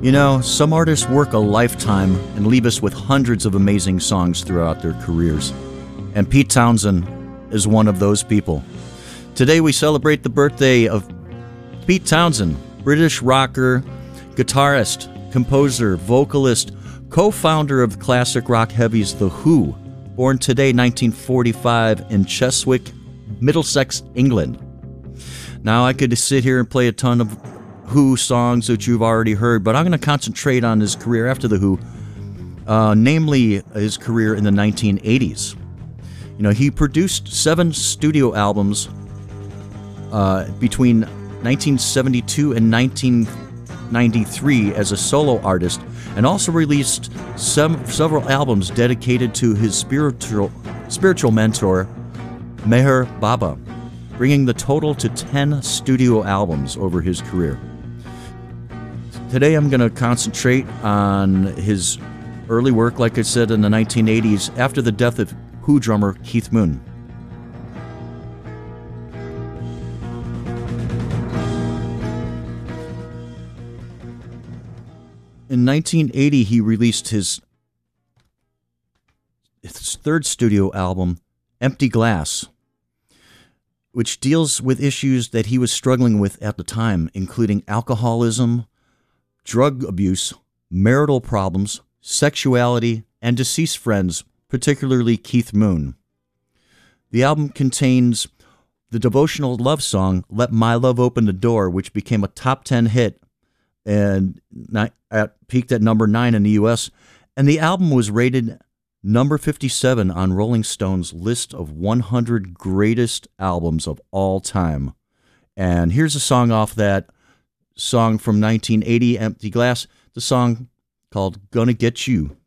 You know, some artists work a lifetime and leave us with hundreds of amazing songs throughout their careers. And Pete Townshend is one of those people. Today we celebrate the birthday of Pete Townshend, British rocker, guitarist, composer, vocalist, co-founder of classic rock heavies The Who, born today, 1945, in Chiswick, Middlesex, England. Now, I could sit here and play a ton of Who songs that you've already heard, but I'm going to concentrate on his career after The Who, namely his career in the 1980s. You know, he produced 7 studio albums between 1972 and 1993 as a solo artist, and also released several albums dedicated to his spiritual mentor, Meher Baba, bringing the total to 10 studio albums over his career. Today I'm going to concentrate on his early work, like I said, in the 1980s, after the death of Who drummer Keith Moon. In 1980, he released his third studio album, Empty Glass, which deals with issues that he was struggling with at the time, including alcoholism, drug abuse, marital problems, sexuality, and deceased friends, particularly Keith Moon. The album contains the devotional love song, Let My Love Open the Door, which became a top 10 hit and peaked at number 9 in the U.S., and the album was rated number 57 on Rolling Stone's list of 100 greatest albums of all time. And here's a song off that song from 1980, Empty Glass, the song called Gonna Get You.